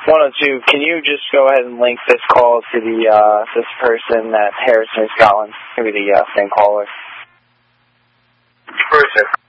102, can you just go ahead and link this call to the this person at Harrison, Scotland? Maybe the same caller. Person.